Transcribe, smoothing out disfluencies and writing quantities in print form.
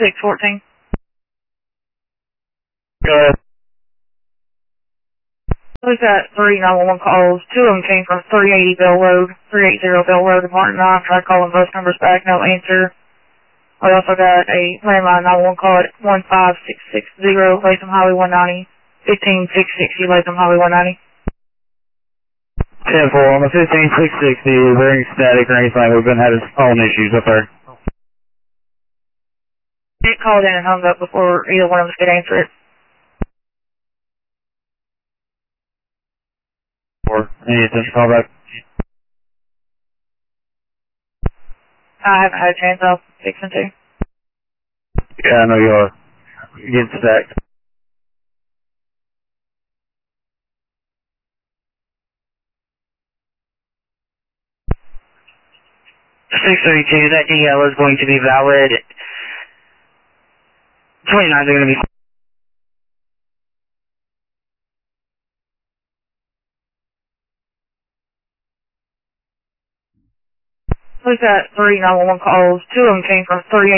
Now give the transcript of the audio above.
614. Go ahead. We've got 3 911 calls. 2 of them came from 380 Bell Road, 380 Bell Road in Martin. I tried calling both numbers back, no answer. We also got a landline 911 call at 15660 Latham Highway 190, 15660 Latham Highway 190. 10-4 on the 15660, very static or anything. We've been having phone issues up there. It called in and hung up before either one of us could answer it. Any attention call back? I haven't had a chance. I'll fix them too. Yeah, I know you are. Getting stacked. $632, that DL is going to be valid. 29s are going to be... We've got 3 911 calls. 2 of them came from 380